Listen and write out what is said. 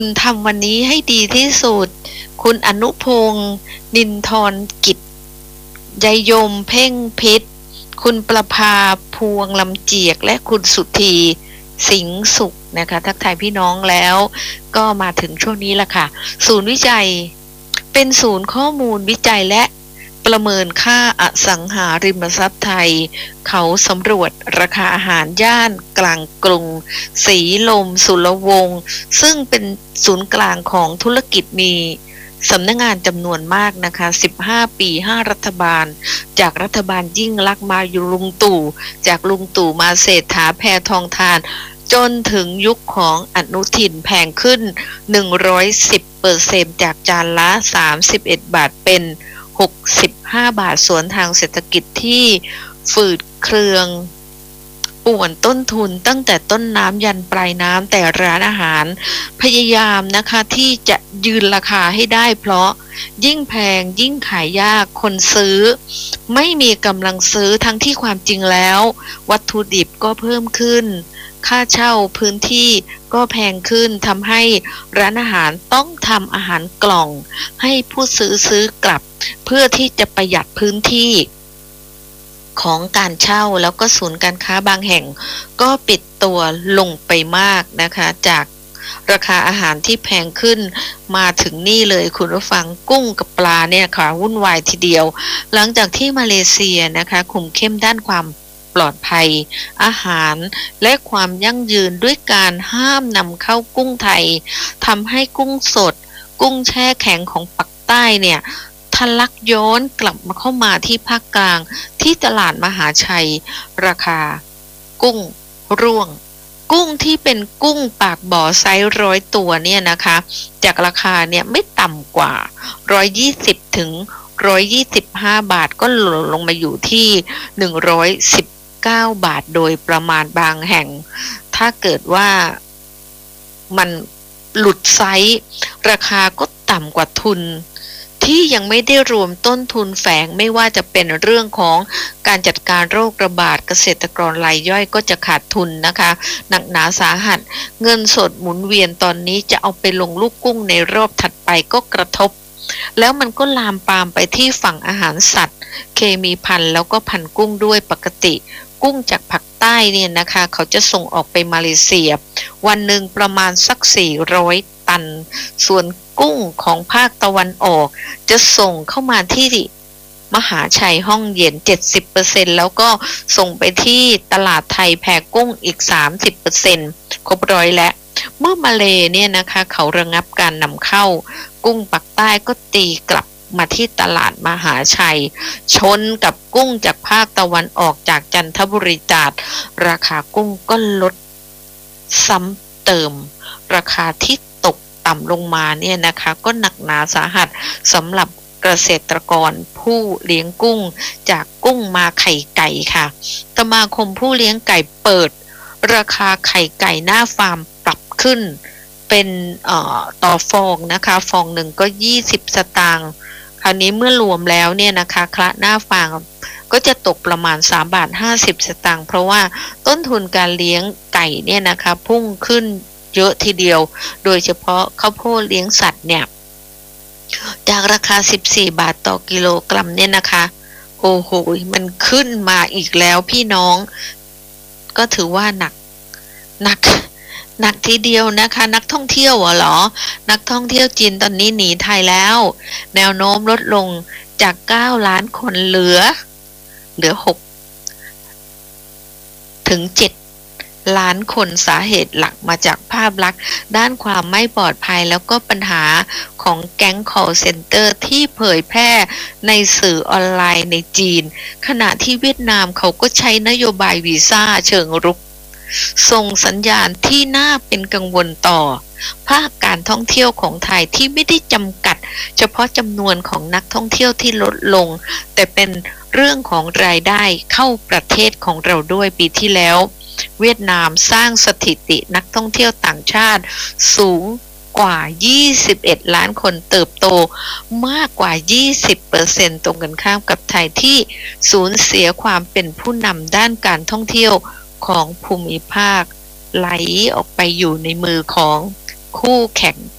ทำวันนี้ให้ดีที่สุดคุณอนุพงศ์นินทรกิจยายยมเพ่งพิษคุณประภาพวงลำเจียกและคุณสุธีสิงห์สุขนะคะทักทายพี่น้องแล้วก็มาถึงช่วงนี้ละค่ะศูนย์วิจัยเป็นศูนย์ข้อมูลวิจัยและประเมินค่าอสังหาริมทรัพย์ไทยเขาสำรวจราคาอาหารย่านกลางกรุงศรีลมสุรวงศ์ซึ่งเป็นศูนย์กลางของธุรกิจมีสำนักงานจำนวนมากนะคะ15ปี5รัฐบาลจากรัฐบาลยิ่งลักษณ์มาอยู่ลุงตู่จากลุงตู่มาเศรษฐาแพทองธารจนถึงยุคของอนุทินแพงขึ้น110%จากจานละ31 บาทเป็น65 บาทสวนทางเศรษฐกิจที่ฝืดเครืองป่วนต้นทุนตั้งแต่ต้นน้ำยันปลายน้ำแต่ร้านอาหารพยายามนะคะที่จะยืนราคาให้ได้เพราะยิ่งแพงยิ่งขายยากคนซื้อไม่มีกำลังซื้อทั้งที่ความจริงแล้ววัตถุดิบก็เพิ่มขึ้นค่าเช่าพื้นที่ก็แพงขึ้นทำให้ร้านอาหารต้องทำอาหารกล่องให้ผู้ซื้อกลับเพื่อที่จะประหยัดพื้นที่ของการเช่าแล้วก็ศูนย์การค้าบางแห่งก็ปิดตัวลงไปมากนะคะจากราคาอาหารที่แพงขึ้นมาถึงนี่เลยคุณผู้ฟังกุ้งกับปลาเนี่ยค่ะวุ่นวายทีเดียวหลังจากที่มาเลเซียนะคะคุมเข้มด้านความปลอดภัยอาหารและความยั่งยืนด้วยการห้ามนำเข้ากุ้งไทยทำให้กุ้งสดกุ้งแช่แข็งของปักใต้เนี่ยทะลักย้อนกลับมาเข้ามาที่ภาคกลางที่ตลาดมหาชัยราคากุ้งร่วงกุ้งที่เป็นกุ้งปากบ่อไซส์100 ตัวเนี่ยนะคะจากราคาเนี่ยไม่ต่ำกว่า120ถึง125 บาทก็หล่นลงมาอยู่ที่119 บาทโดยประมาณบางแห่งถ้าเกิดว่ามันหลุดไซส์ราคาก็ต่ำกว่าทุนที่ยังไม่ได้รวมต้นทุนแฝงไม่ว่าจะเป็นเรื่องของการจัดการโรคระบาดเกษตรกรรายย่อยก็จะขาดทุนนะคะหนักหนาสาหัสเงินสดหมุนเวียนตอนนี้จะเอาไปลงลูกกุ้งในรอบถัดไปก็กระทบแล้วมันก็ลามปามไปที่ฝั่งอาหารสัตว์เคมีพันธุ์แล้วก็พันธุ์กุ้งด้วยปกติกุ้งจากภาคใต้เนี่ยนะคะเขาจะส่งออกไปมาเลเซียวันหนึ่งประมาณสัก400 ตันส่วนกุ้งของภาคตะวันออกจะส่งเข้ามาที่มหาชัยห้องเย็น 70% แล้วก็ส่งไปที่ตลาดไทยแพกุ้งอีก 30% ครบร้อยแล้วเมื่อมาเลเนี่ยนะคะเขาระงับการนำเข้ากุ้งปักใต้ก็ตีกลับมาที่ตลาดมหาชัยชนกับกุ้งจากภาคตะวันออกจากจันทบุรีตราดราคากุ้งก็ลดซ้ำเติมราคาที่ตกต่ำลงมาเนี่ยนะคะก็หนักหนาสาหัสสำหรับเกษตรกรผู้เลี้ยงกุ้งจากกุ้งมาไข่ไก่ค่ะสมาคมผู้เลี้ยงไก่เปิดราคาไข่ไก่หน้าฟาร์มปรับขึ้นเป็นต่อฟองนะคะฟองหนึ่งก็20 สตางค์คราวนี้เมื่อรวมแล้วเนี่ยนะคะคละหน้าฟาร์มก็จะตกประมาณ3 บาท 50 สตางค์เพราะว่าต้นทุนการเลี้ยงไก่เนี่ยนะคะพุ่งขึ้นเยอะทีเดียวโดยเฉพาะข้าวโพดเลี้ยงสัตว์เนี่ยจากราคา14 บาทต่อกิโลกรัมเนี่ยนะคะโอ้โหมันขึ้นมาอีกแล้วพี่น้องก็ถือว่าหนักหนักหนักทีเดียวนะคะนักท่องเที่ยวเหรอนักท่องเที่ยวจีนตอนนี้หนีไทยแล้วแนวโน้มลดลงจาก9 ล้านคนเหลือ6ถึง7 ล้านคนสาเหตุหลักมาจากภาพลักษณ์ด้านความไม่ปลอดภัยแล้วก็ปัญหาของแก๊ง call center ที่เผยแพร่ในสื่อออนไลน์ในจีนขณะที่เวียดนามเขาก็ใช้นโยบายวีซ่าเชิงรุกส่งสัญญาณที่น่าเป็นกังวลต่อภาคการท่องเที่ยวของไทยที่ไม่ได้จำกัดเฉพาะจำนวนของนักท่องเที่ยวที่ลดลงแต่เป็นเรื่องของรายได้เข้าประเทศของเราด้วยปีที่แล้วเวียดนามสร้างสถิตินักท่องเที่ยวต่างชาติสูงกว่า21 ล้านคนเติบโตมากกว่า 20% ตรงกันข้ามกับไทยที่สูญเสียความเป็นผู้นำด้านการท่องเที่ยวของภูมิภาคไหลออกไปอยู่ในมือของคู่แข่ง